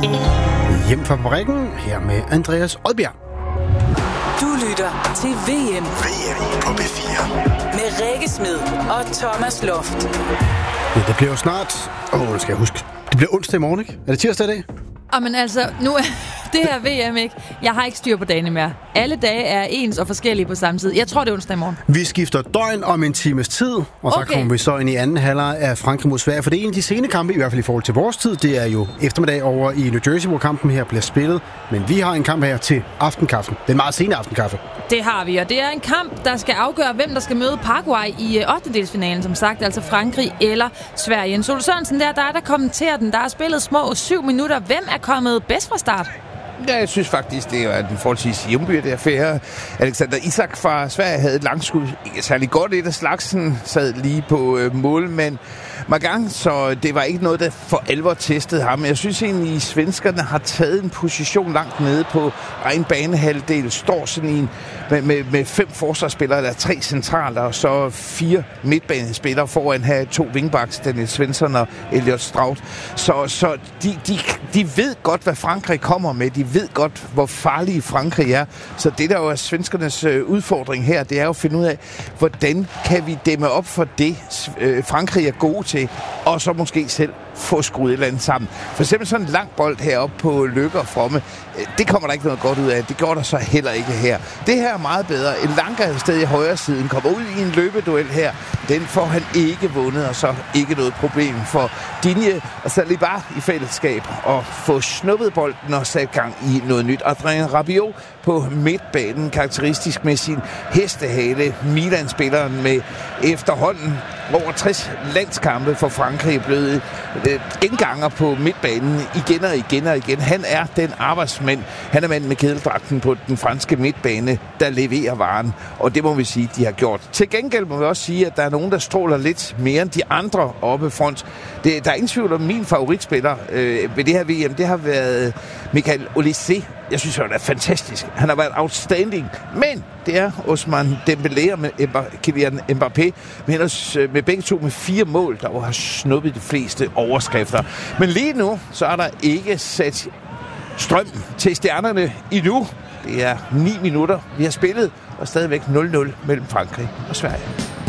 Hjem fra fabrikken, her med Andreas Odbjerg. Du lytter til VM. VM på B4. Med Rikke Smed og Thomas Loft. Ja, det bliver jo snart... det skal jeg huske. Det bliver onsdag i morgen, ikke? Er det tirsdag i dag? Men altså, nu er det her VM, ikke? Jeg har ikke styr på dagene mere. Alle dage er ens og forskellige på samme tid. Jeg tror, det er onsdag i morgen. Vi skifter døgn om en times tid, og så kommer vi så ind i anden halvleg af Frankrig mod Sverige. For det er en af de sene kampe, i hvert fald i forhold til vores tid. Det er jo eftermiddag over i New Jersey, hvor kampen her bliver spillet. Men vi har en kamp her til aftenkaffen. Den meget sene aftenkaffe. Det har vi, og det er en kamp, der skal afgøre, hvem der skal møde Paraguay i 8. som sagt. Altså Frankrig eller Sverige. En Sol Sørensen der kommenterer den. Der er spillet små 7 minutter. Hvem er kommet bedst fra start? Ja, jeg synes faktisk, det er en forholdsvis jævnbyrdig affære. Alexander Isak fra Sverige havde et langskud. Ikke særlig godt et af slagsen. Sad lige på målmand Magang, så det var ikke noget, der for alvor testede ham. Jeg synes egentlig, at svenskerne har taget en position langt nede på egen banehalvdel. Står sådan en med 5 forsvarsspillere, der er 3 centrale, og så 4 midtbanespillere foran her 2 wingbacks, Daniel Svensson og Elliot Straut. Så de ved godt, hvad Frankrig kommer med. De ved godt, hvor farlige Frankrig er. Så det, der jo er svenskernes udfordring her, det er jo at finde ud af, hvordan kan vi dæmme op for det, Frankrig er gode til, og så måske selv få skruet et eller andet sammen. For eksempel sådan en lang bold heroppe på Løkke og Fromme, det kommer der ikke noget godt ud af. Det går der så heller ikke her. Det her er meget bedre. En Lanka sted i højre siden kommer ud i en løbeduel her. Den får han ikke vundet, og så ikke noget problem for Digne og Saliba i fællesskab og få snuppet bolden og sat gang i noget nyt. Adrien Rabiot på midtbanen, karakteristisk med sin hestehale. Milan-spilleren med efterhånden over 60 landskampe for Frankrig blevet genganger på midtbanen igen og igen og igen. Han er den arbejdsmand. Han er manden med kedeldragten på den franske midtbane, der leverer varen. Og det må vi sige, de har gjort. Til gengæld må vi også sige, at der er nogen, der stråler lidt mere end de andre oppe front. Der er ingen tvivl om min favoritspiller ved det her VM. Det har været Michael Olise. Jeg synes, han er fantastisk. Han har været outstanding. Men det er Ousmane Dembélé med Kylian Mbappé med begge to med 4 mål, der har snuppet de fleste overskrifter. Men lige nu, så er der ikke sat strøm til stjernerne endnu. Det er 9 minutter, vi har spillet, og stadigvæk 0-0 mellem Frankrig og Sverige.